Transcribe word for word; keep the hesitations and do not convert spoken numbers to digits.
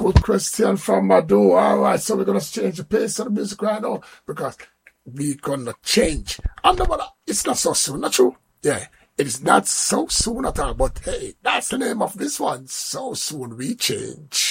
good question from Madu. All right, so we're going to change the pace of the music right now because we're going to change. And the it's not so soon, not true? Yeah, it is not so soon at all, but hey, that's the name of this one. So soon we change.